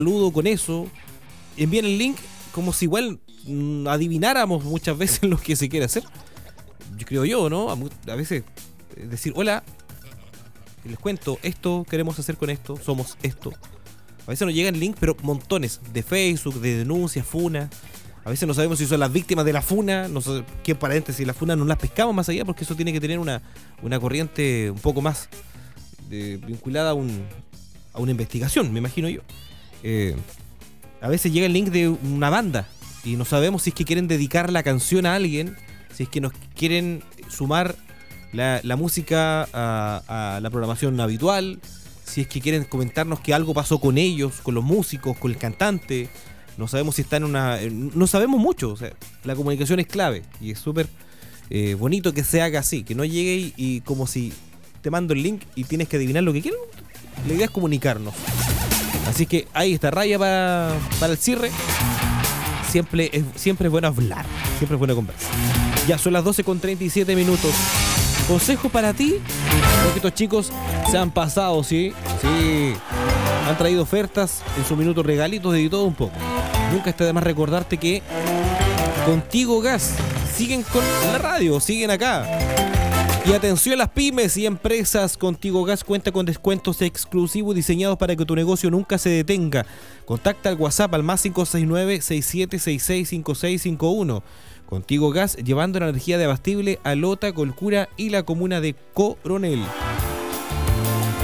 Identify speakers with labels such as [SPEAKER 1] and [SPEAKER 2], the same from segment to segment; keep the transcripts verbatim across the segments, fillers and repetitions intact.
[SPEAKER 1] saludo con eso, envíen el link como si igual mmm, adivináramos muchas veces lo que se quiere hacer. Yo creo yo, ¿no? A, a veces decir, hola, les cuento, esto queremos hacer con esto, somos esto. A veces nos llegan links, pero montones, de Facebook, de denuncias, funas. A veces no sabemos si son las víctimas de la funa, no sé, qué paréntesis, las funas no las pescamos más allá, porque eso tiene que tener una, una corriente un poco más de, vinculada a, un, a una investigación, me imagino yo. Eh, a veces llega el link de una banda y no sabemos si es que quieren dedicar la canción a alguien, si es que nos quieren sumar la, la música a, a la programación habitual, si es que quieren comentarnos que algo pasó con ellos, con los músicos, con el cantante. No sabemos si está en una... No sabemos mucho, o sea, la comunicación es clave y es súper eh, bonito que se haga así, que no llegue y, y como si te mando el link y tienes que adivinar lo que quieren. La idea es comunicarnos. Así que ahí está, raya para, para el cierre. Siempre es, siempre es bueno hablar, siempre es bueno conversar. Ya son las doce con treinta y siete minutos. Consejo para ti, porque estos chicos se han pasado, ¿sí? Sí. Han traído ofertas en sus minutos, regalitos de todo un poco. Nunca está de más recordarte que Contigo Gas siguen con la radio, siguen acá. Y atención a las pymes y empresas, Contigo Gas cuenta con descuentos exclusivos diseñados para que tu negocio nunca se detenga. Contacta al WhatsApp al más cinco seis nueve, seis siete seis seis, cinco seis cinco uno. Contigo Gas, llevando la energía de Abastible a Lota, Colcura y la comuna de Coronel.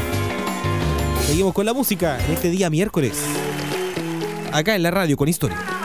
[SPEAKER 1] Seguimos con la música en este día miércoles, acá en la radio con historia.